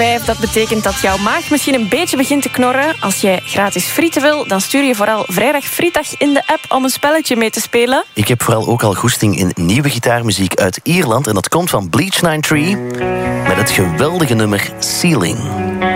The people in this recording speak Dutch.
5, dat betekent dat jouw maag misschien een beetje begint te knorren. Als jij gratis frieten wil, dan stuur je vooral Vrijdag Frietdag in de app om een spelletje mee te spelen. Ik heb vooral ook al goesting in nieuwe gitaarmuziek uit Ierland. En dat komt van Bleach 93 met het geweldige nummer Ceiling.